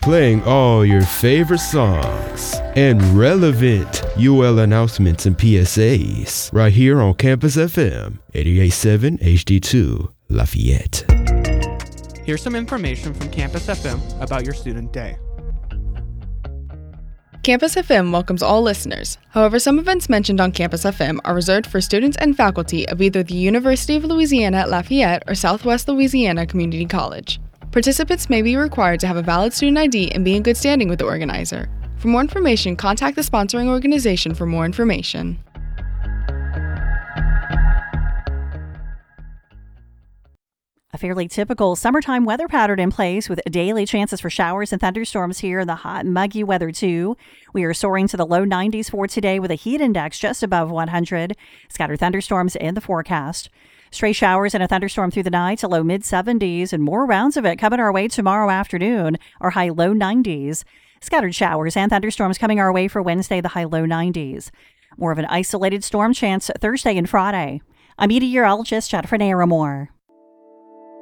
playing all your favorite songs and relevant UL announcements and PSAs right here on Campus FM 88.7 HD2 Lafayette. Here's some information from Campus FM about your student day. Campus FM welcomes all listeners. However, some events mentioned on Campus FM are reserved for students and faculty of either the University of Louisiana at Lafayette or Southwest Louisiana Community College. Participants may be required to have a valid student ID and be in good standing with the organizer. For more information, contact the sponsoring organization for more information. A fairly typical summertime weather pattern in place with daily chances for showers and thunderstorms here in the hot and muggy weather too. We are soaring to the low 90s for today with a heat index just above 100. Scattered thunderstorms in the forecast. Stray showers and a thunderstorm through the night to low mid-70s and more rounds of it coming our way tomorrow afternoon, our high low 90s. Scattered showers and thunderstorms coming our way for Wednesday, the high low 90s. More of an isolated storm chance Thursday and Friday. I'm meteorologist Jennifer Naramore.